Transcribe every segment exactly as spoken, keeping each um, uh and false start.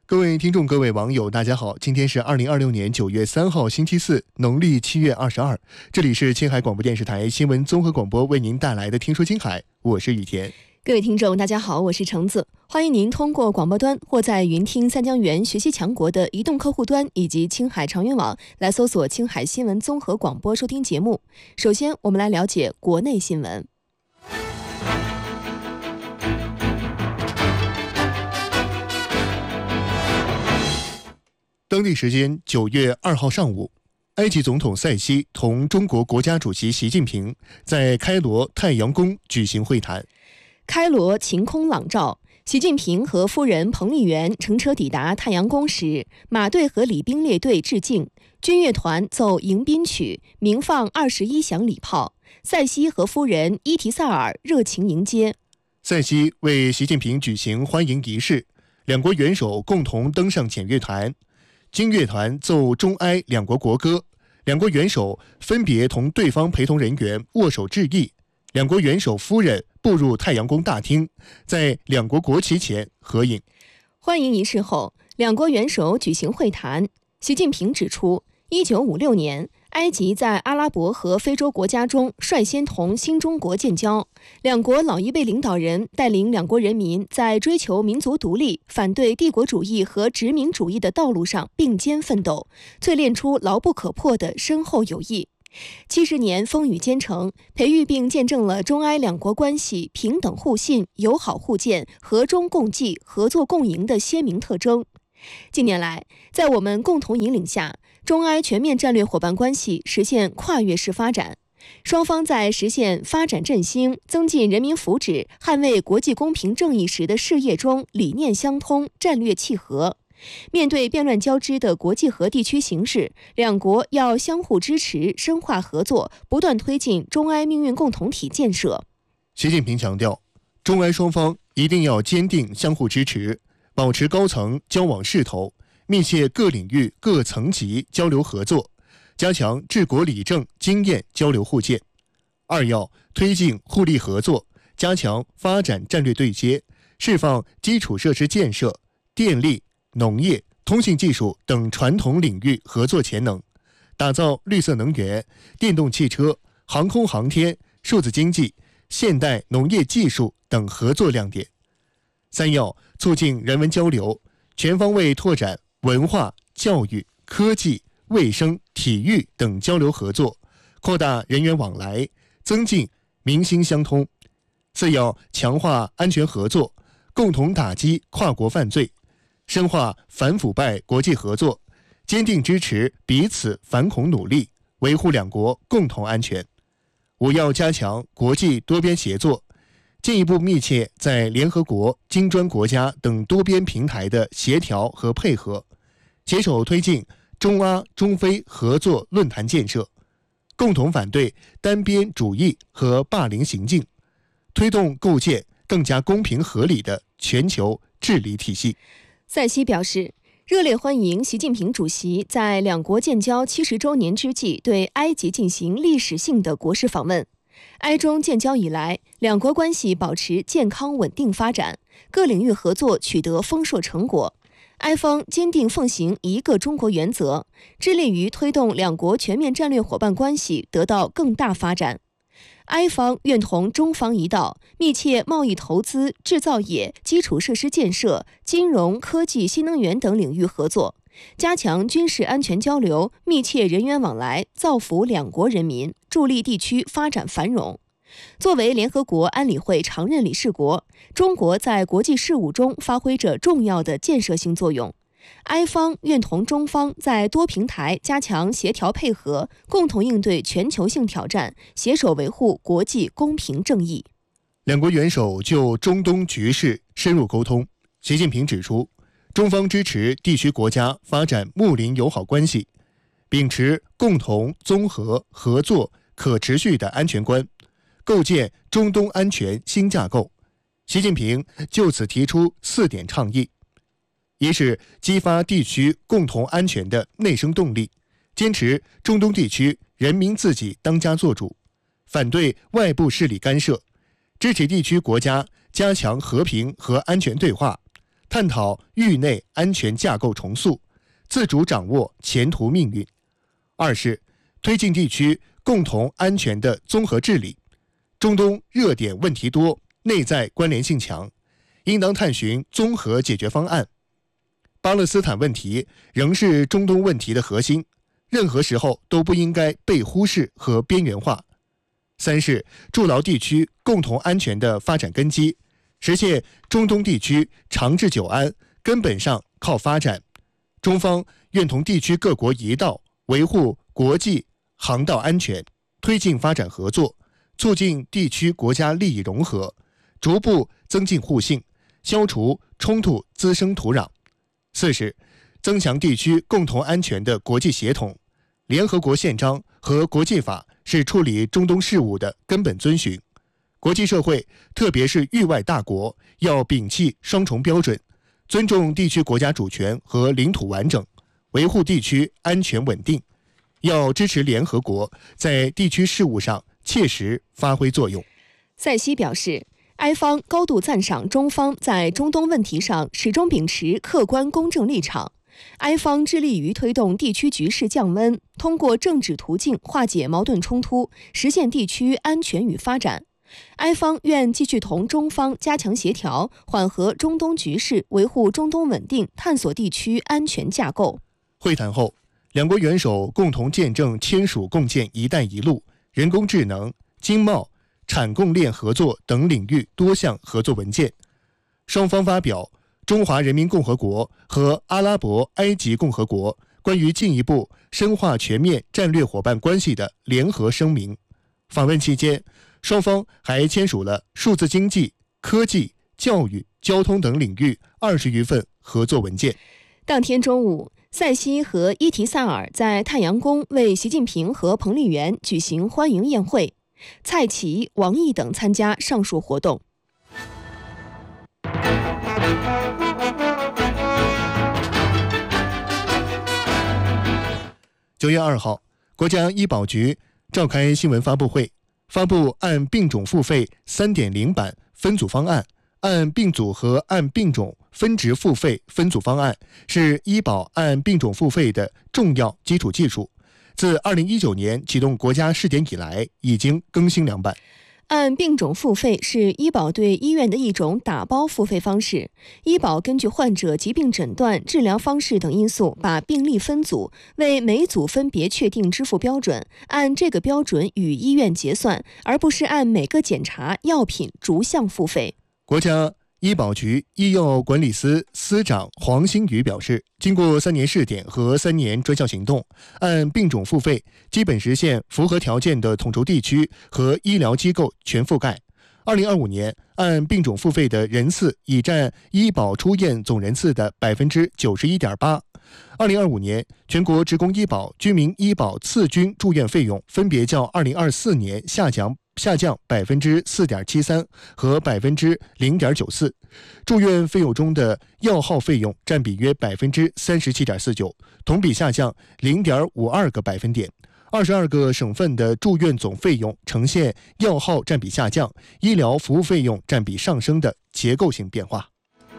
各位听众，各位网友，大家好！今天是二零二六年九月三号，星期四，农历七月二十二。这里是青海广播电视台新闻综合广播为您带来的《听说青海》，我是雨田。 各位听众，大家好，我是橙子，欢迎您通过广播端或在云听三江源学习强国的移动客户端以及青海长云网来搜索青海新闻综合广播收听节目。首先，我们来了解国内新闻。 当地时间九月二号上午，埃及总统塞西同中国国家主席习近平在开罗太阳宫举行会谈。 开罗晴空朗照，习近平和夫人彭丽媛乘车抵达太阳宫时，马队和礼兵列队致敬，军乐团奏迎宾曲，鸣放二十一响礼炮。塞西和夫人伊提萨尔热情迎接。 塞西为习近平举行欢迎仪式，两国元首共同登上检乐团。军乐团奏中埃两国国歌，两国元首分别同对方陪同人员握手致意。两国元首夫人步入太阳宫大厅，在两国国旗前合影。 欢迎仪式后，两国元首举行会谈。习近平指出，一九五六年，埃及在阿拉伯和非洲国家中率先同新中国建交，两国老一辈领导人带领两国人民在追求民族独立、反对帝国主义和殖民主义的道路上并肩奋斗，淬炼出牢不可破的深厚友谊。七十年风雨兼程，培育并见证了中埃两国关系平等互信、友好互鉴、和衷共济、合作共赢的鲜明特征。近年来，在我们共同引领下，中埃全面战略伙伴关系实现跨越式发展，双方在实现发展振兴、增进人民福祉、捍卫国际公平正义时的事业中理念相通、战略契合。面对变乱交织的国际和地区形势，两国要相互支持、深化合作，不断推进中埃命运共同体建设。 习近平强调，中埃双方一定要坚定相互支持，保持高层交往势头，密切各领域各层级交流合作，加强治国理政经验交流互鉴。二要推进互利合作，加强发展战略对接，释放基础设施建设、电力、农业、通信技术等传统领域合作潜能，打造绿色能源、电动汽车、航空航天、数字经济、现代农业技术等合作亮点。三要促进人文交流，全方位拓展文化、教育、科技、卫生、体育等交流合作，扩大人员往来，增进民心相通。四要强化安全合作，共同打击跨国犯罪，深化反腐败国际合作，坚定支持彼此反恐努力，维护两国共同安全。五要加强国际多边协作，进一步密切在联合国、金砖国家等多边平台的协调和配合，携手推进中阿、中非合作论坛建设，共同反对单边主义和霸凌行径，推动构建更加公平合理的全球治理体系。 塞西表示，热烈欢迎习近平主席在两国建交七十周年之际对埃及进行历史性的国事访问。埃中建交以来，两国关系保持健康稳定发展，各领域合作取得丰硕成果。埃方坚定奉行一个中国原则，致力于推动两国全面战略伙伴关系得到更大发展。埃方愿同中方一道，密切贸易投资、制造业、基础设施建设、金融、科技、新能源等领域合作，加强军事安全交流，密切人员往来，造福两国人民，助力地区发展繁荣。作为联合国安理会常任理事国，中国在国际事务中发挥着重要的建设性作用。埃方愿同中方在多平台加强协调配合，共同应对全球性挑战，携手维护国际公平正义。 两国元首就中东局势深入沟通。习近平指出，中方支持地区国家发展睦邻友好关系，秉持共同、综合、合作、可持续的安全观，构建中东安全新架构。习近平就此提出四点倡议：一是激发地区共同安全的内生动力，坚持中东地区人民自己当家作主，反对外部势力干涉，支持地区国家加强和平和安全对话， 探讨域内安全架构重塑，自主掌握前途命运。二是推进地区共同安全的综合治理。中东热点问题多，内在关联性强，应当探寻综合解决方案。巴勒斯坦问题仍是中东问题的核心，任何时候都不应该被忽视和边缘化。三是筑牢地区共同安全的发展根基，实现中东地区长治久安，根本上靠发展。中方愿同地区各国一道，维护国际航道安全，推进发展合作，促进地区国家利益融合，逐步增进互信，消除冲突滋生土壤。四是增强地区共同安全的国际协同。联合国宪章和国际法是处理中东事务的根本遵循。国际社会，特别是域外大国，要摒弃双重标准，尊重地区国家主权和领土完整，维护地区安全稳定。要支持联合国在地区事务上切实发挥作用。 塞西表示，埃方高度赞赏中方在中东问题上始终秉持客观公正立场。埃方致力于推动地区局势降温，通过政治途径化解矛盾冲突，实现地区安全与发展。埃方愿继续同中方加强协调，缓和中东局势，维护中东稳定，探索地区安全架构。 会谈后，两国元首共同见证签署共建“一带一路”、人工智能、经贸、产供链合作等领域多项合作文件。双方发表中华人民共和国和阿拉伯埃及共和国关于进一步深化全面战略伙伴关系的联合声明。访问期间，双方还签署了数字经济、科技、教育、交通等领域二十余份合作文件。 当天中午，塞西和伊提萨尔在太阳宫为习近平和彭丽媛举行欢迎宴会，蔡奇、王毅等参加上述活动。 九月二号，国家医保局召开新闻发布会，发布按病种付费 三点零 版分组方案，按病组和按病种分值付费分组方案是医保按病种付费的重要基础技术。自二零一九年启动国家试点以来，已经更新两版。 按病种付费是医保对医院的一种打包付费方式。医保根据患者疾病诊断、治疗方式等因素，把病例分组，为每组分别确定支付标准，按这个标准与医院结算，而不是按每个检查、药品逐项付费。 国家医保局医药管理司司长黄新宇表示，经过三年试点和三年专项行动，按病种付费基本实现符合条件的统筹地区和医疗机构全覆盖。二零二五年，按病种付费的人次已占医保出院总人次的 百分之九十一点八。二零二五年，全国职工医保、居民医保次均住院费用分别较二零二四年下降下降百分之四点七三和百分之零点九四，住院费用中的药号费用占比约百分之三十七点四九，同比下降零点五二个百分点。二十二个省份的住院总费用呈现药号占比下降、医疗服务费用占比上升的结构性变化。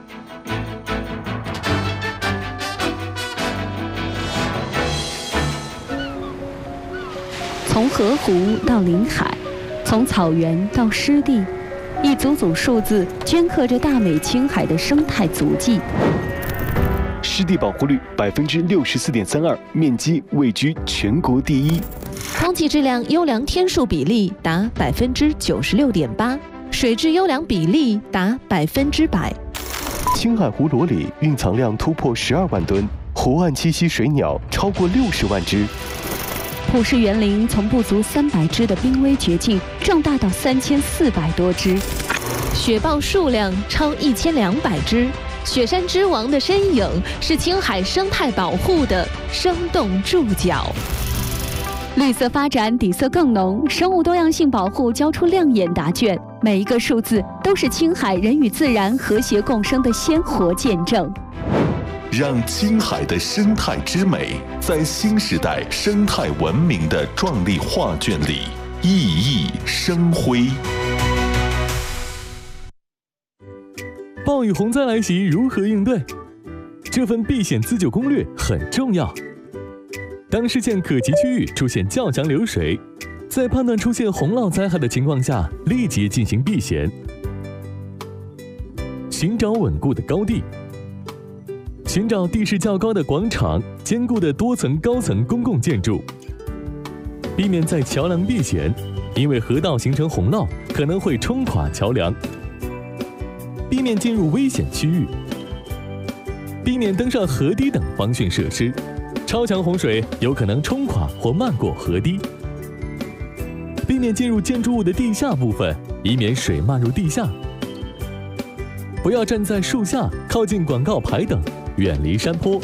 从河湖到临海，从草原到湿地，一组组数字镌刻着大美青海的生态足迹。 湿地保护率百分之六十四点三二，面积位居全国第一。 空气质量优良天数比例达百分之九十六点八，水质优良比例达百分之百。 青海湖裸里蕴藏量突破十二万吨，湖岸栖息水鸟超过六十万只。 普氏园林从不足三百只的濒危绝境壮大到三千四百多只， 雪豹数量超一千两百只。雪山之王的身影是青海生态保护的生动注脚。 绿色发展底色更浓，生物多样性保护交出亮眼答卷，每一个数字都是青海人与自然和谐共生的鲜活见证。 让青海的生态之美在新时代生态文明的壮丽画卷里熠熠生辉。 暴雨洪灾来袭如何应对？这份避险自救攻略很重要。当视线可及区域出现较强流水，在判断出现洪涝灾害的情况下，立即进行避险。寻找稳固的高地，寻找地势较高的广场、坚固的多层高层公共建筑，避免在桥梁避险，因为河道形成洪涝可能会冲垮桥梁。避免进入危险区域，避免登上河堤等防汛设施。超强洪水有可能冲垮或漫过河堤，避免进入建筑物的地下部分，以免水漫入地下。不要站在树下、靠近广告牌等，远离山坡。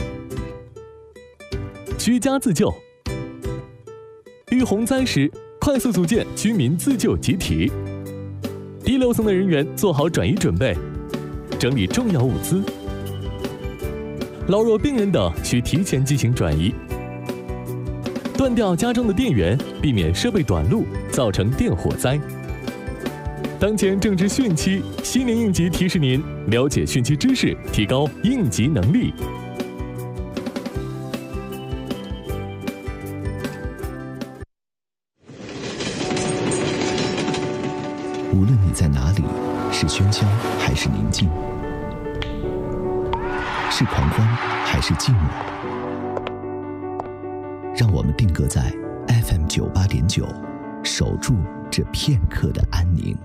居家自救，遇洪灾时，快速组建居民自救集体。低楼层的人员做好转移准备，整理重要物资。老弱病人等需提前进行转移，断掉家中的电源，避免设备短路造成电火灾。当前正值汛期，新年应急提示您了解汛期知识，提高应急能力。 无论你在哪里，是喧嚣还是宁静，是狂欢还是静默，让我们定格在 F M 九八点九，守住这片刻的安宁。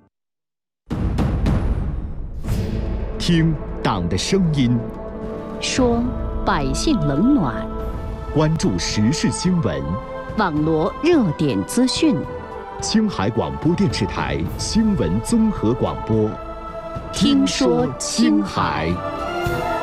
听党的声音， 说百姓冷暖， 关注时事新闻， 网罗热点资讯。 青海广播电视台新闻综合广播， 听说青海。